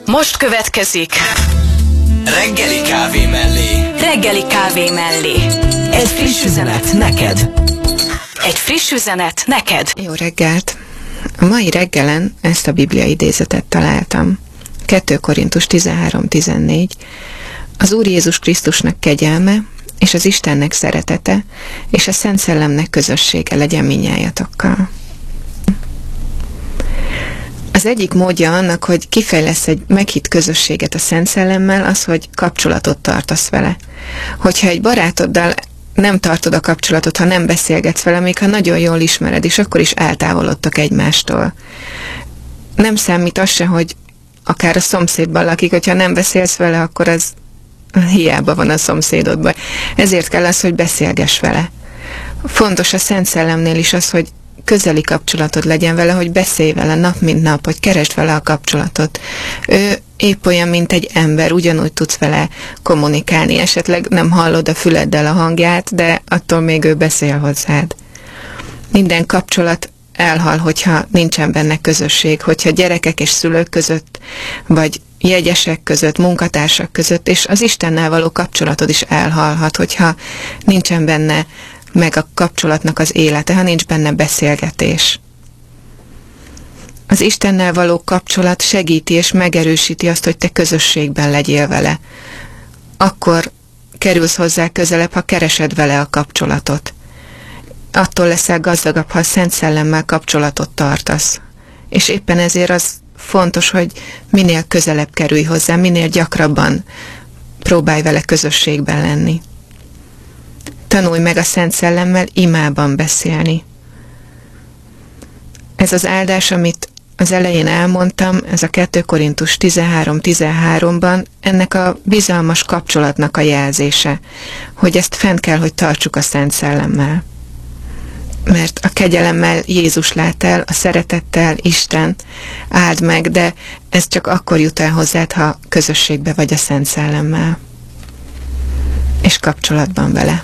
Most következik Reggeli kávé mellé. Reggeli kávé mellé. Egy friss üzenet neked. Egy friss üzenet neked. Jó reggelt! A mai reggelen ezt a Biblia idézetet találtam. 2 Korintus 13-14. Az Úr Jézus Krisztusnak kegyelme, és az Istennek szeretete, és a Szent Szellemnek közössége legyen mindnyájatokkal. Az egyik módja annak, hogy kifejlesz egy meghitt közösséget a Szent Szellemmel, az, hogy kapcsolatot tartasz vele. Hogyha egy barátoddal nem tartod a kapcsolatot, ha nem beszélgetsz vele, még ha nagyon jól ismered, és akkor is eltávolodtok egymástól. Nem számít az se, hogy akár a szomszédban lakik, hogyha nem beszélsz vele, akkor az hiába van a szomszédodban. Ezért kell az, hogy beszélgess vele. Fontos a Szent Szellemnél is az, hogy közeli kapcsolatod legyen vele, hogy beszélj vele nap mint nap, hogy keresd vele a kapcsolatot. Ő épp olyan, mint egy ember, ugyanúgy tudsz vele kommunikálni. Esetleg nem hallod a füleddel a hangját, de attól még ő beszél hozzád. Minden kapcsolat elhal, hogyha nincsen benne közösség, hogyha gyerekek és szülők között, vagy jegyesek között, munkatársak között, és az Istennel való kapcsolatod is elhalhat, hogyha nincsen benne meg a kapcsolatnak az élete, ha nincs benne beszélgetés. Az Istennel való kapcsolat segíti és megerősíti azt, hogy te közösségben legyél vele. Akkor kerülsz hozzá közelebb, ha keresed vele a kapcsolatot. Attól leszel gazdagabb, ha a Szent Szellemmel kapcsolatot tartasz. És éppen ezért az fontos, hogy minél közelebb kerülj hozzá, minél gyakrabban próbálj vele közösségben lenni. Tanulj meg a Szent Szellemmel imában beszélni. Ez az áldás, amit az elején elmondtam, ez a 2 Korintus 13-13-ban, ennek a bizalmas kapcsolatnak a jelzése, hogy ezt fenn kell, hogy tartsuk a Szent Szellemmel. Mert a kegyelemmel Jézus lát el, a szeretettel Isten áld meg, de ez csak akkor jut el hozzád, ha közösségbe vagy a Szent Szellemmel. És kapcsolatban vele.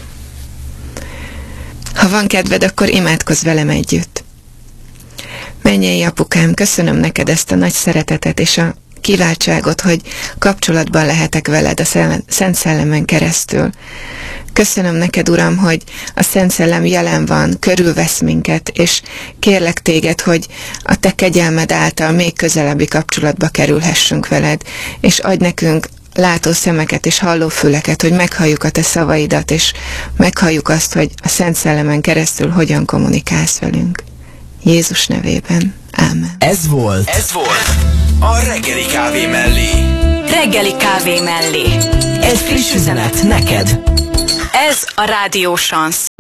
Ha van kedved, akkor imádkozz velem együtt. Mennyei Apukám, köszönöm neked ezt a nagy szeretetet és a kiváltságot, hogy kapcsolatban lehetek veled a Szent Szellemen keresztül. Köszönöm neked, Uram, hogy a Szent Szellem jelen van, körülvesz minket, és kérlek téged, hogy a te kegyelmed által még közelebbi kapcsolatba kerülhessünk veled, és adj nekünk látó szemeket és halló füleket, hogy meghalljuk a te szavaidat, és meghalljuk azt, hogy a Szent Szellemen keresztül hogyan kommunikálsz velünk. Jézus nevében. Ámen. Ez volt a Reggeli kávé mellé. Reggeli kávé mellé. Egy friss üzenet neked. Ez a Rádió Sansz.